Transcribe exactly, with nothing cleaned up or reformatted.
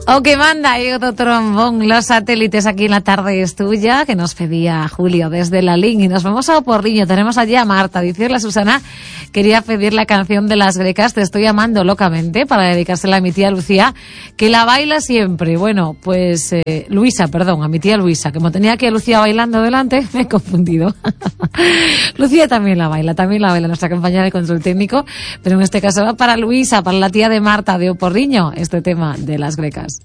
O que manda ahí otro trombón, los satélites aquí en la tarde es tuya, que nos pedía Julio desde la link. Y nos vamos a Oporriño, tenemos allí a Marta. Dice la Susana, quería pedir la canción de Las Grecas, Te estoy amando locamente, para dedicársela a mi tía Lucía, que la baila siempre. Bueno, pues eh, Luisa, perdón, a mi tía Luisa, que como tenía aquí a Lucía bailando delante, me he confundido. Lucía también la baila, también la baila nuestra compañera de control técnico, pero en este caso va para Luisa, para la tía de Marta de Oporriño, este tema de Las Grecas.